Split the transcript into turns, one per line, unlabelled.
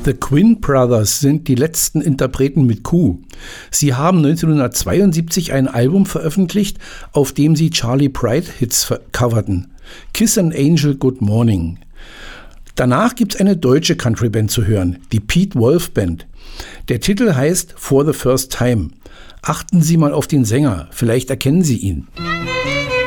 The Quinn Brothers sind die letzten Interpreten mit Q. Sie haben 1972 ein Album veröffentlicht, auf dem sie Charlie Pride-Hits coverten. Kiss an Angel, Good Morning. Danach gibt es eine deutsche Countryband zu hören, die Pete Wolf Band. Der Titel heißt For the First Time. Achten Sie mal auf den Sänger, vielleicht erkennen Sie ihn.